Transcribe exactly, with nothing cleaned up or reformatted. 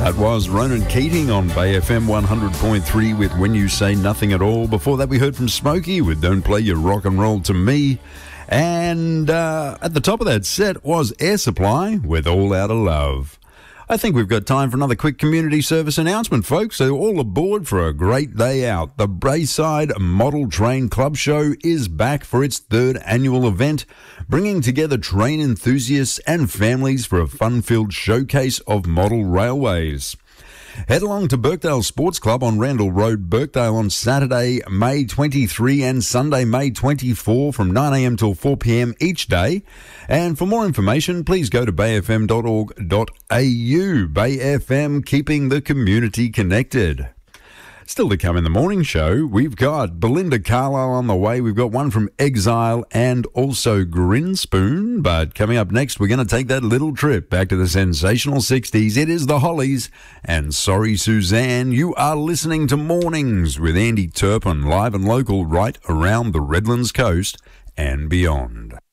That was Ronan Keating on Bay F M one hundred point three with When You Say Nothing at All. Before that, we heard from Smokey with Don't Play Your Rock and Roll to Me. And uh, at the top of that set was Air Supply with All Out of Love. I think we've got time for another quick community service announcement, folks, so all aboard for a great day out. The Braeside Model Train Club Show is back for its third annual event, bringing together train enthusiasts and families for a fun-filled showcase of model railways. Head along to Birkdale Sports Club on Randall Road, Birkdale on Saturday, May twenty-third and Sunday, May twenty-fourth from nine a m till four p m each day. And for more information, please go to bay f m dot org dot a u. Bay F M, keeping the community connected. Still to come in the morning show, we've got Belinda Carlisle on the way. We've got one from Exile and also Grinspoon. But coming up next, we're going to take that little trip back to the sensational sixties. It is the Hollies and Sorry Suzanne. You are listening to Mornings with Andy Turpin, live and local right around the Redlands coast and beyond.